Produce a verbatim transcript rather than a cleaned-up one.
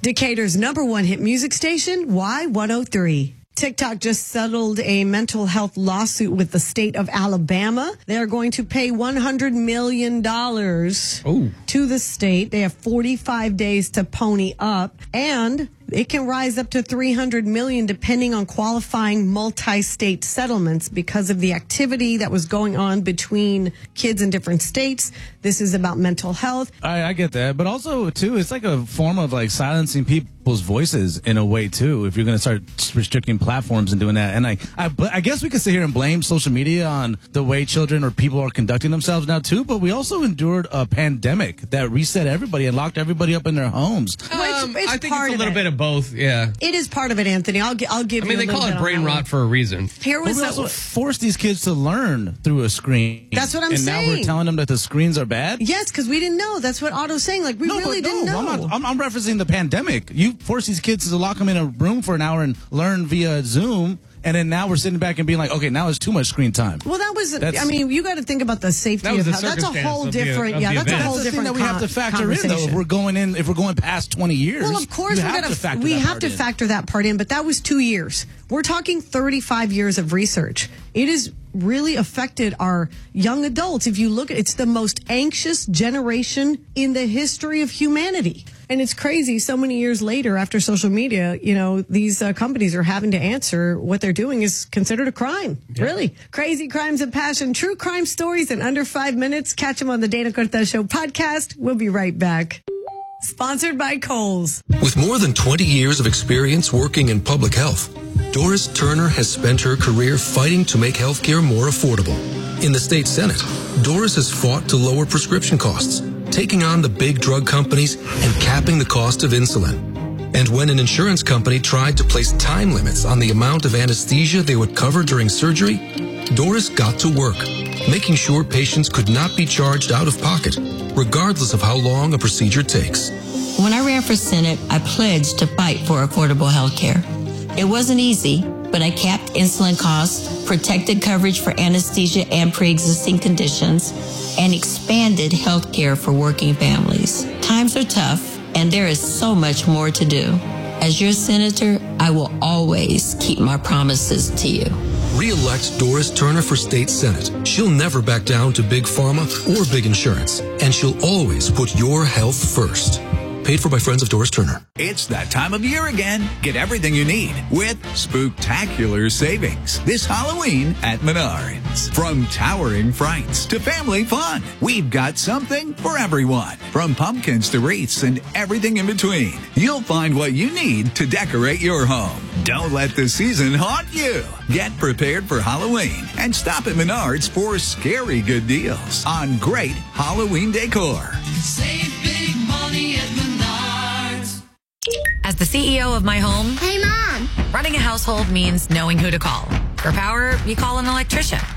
Decatur's number one hit music station, Y one oh three. TikTok just settled a mental health lawsuit with the state of Alabama. They're going to pay one hundred million dollars Ooh. to the state. They have forty-five days to pony up, and it can rise up to three hundred million dollars depending on qualifying multi-state settlements because of the activity that was going on between kids in different states. This is about mental health. I, I get that, but also, too, it's like a form of like silencing people's voices in a way, too, if you're going to start restricting platforms and doing that. And I, I, but I guess we could sit here and blame social media on the way children or people are conducting themselves now, too, but we also endured a pandemic that reset everybody and locked everybody up in their homes. Um, it's I think part it's a of little it. bit of both, yeah. It is part of it, Anthony. I'll, gi- I'll give I you mean, a they little call bit it on brain that rot one. for a reason. Here But was we a- also forced these kids to learn through a screen. That's what I'm and saying. And now we're telling them that the screens are bad? Yes, because we didn't know. That's what Otto's saying. Like, we No, really but didn't no, know. I'm, not, I'm, I'm referencing the pandemic. You force these kids to lock them in a room for an hour and learn via Zoom, and then now we're sitting back and being like, okay, now it's too much screen time. Well, that was, That's- I mean, you got to think about the safety That was of the how, that's a circumstance whole of the- different, of yeah, the that's a event. whole That's the thing different that we have to con- factor in, though. If conversation. we're going in, if we're going past twenty years, Well, of course you we're have gonna to factor we that have part to in. factor that part in, but that was two years. We're talking thirty-five years of research. It has really affected our young adults. If you look at it's the most anxious generation in the history of humanity. And it's crazy. So many years later, after social media, you know, these uh, companies are having to answer what they're doing is considered a crime. Yeah. Really. Crazy crimes of passion, true crime stories in under five minutes. Catch them on the Dana Cortez Show podcast. We'll be right back. Sponsored by Kohl's. With more than twenty years of experience working in public health, Doris Turner has spent her career fighting to make healthcare more affordable. In the state Senate, Doris has fought to lower prescription costs, taking on the big drug companies and capping the cost of insulin. And when an insurance company tried to place time limits on the amount of anesthesia they would cover during surgery, Doris got to work, making sure patients could not be charged out of pocket, regardless of how long a procedure takes. When I ran for Senate, I pledged to fight for affordable health care. It wasn't easy, but I capped insulin costs, protected coverage for anesthesia and pre-existing conditions, and expanded health care for working families. Times are tough, and there is so much more to do. As your senator, I will always keep my promises to you. Re-elect Doris Turner for state senate. She'll never back down to big pharma or big insurance, and she'll always put your health first. Paid for by friends of Doris Turner. It's that time of year again. Get everything you need with spooktacular savings this Halloween at Menards. From towering frights to family fun, we've got something for everyone. From pumpkins to wreaths and everything in between, you'll find what you need to decorate your home. Don't let the season haunt you. Get prepared for Halloween and stop at Menards for scary good deals on great Halloween decor. Save big money at Menards. As the C E O of my home, Hey, Mom. running a household means knowing who to call. For power, you call an electrician.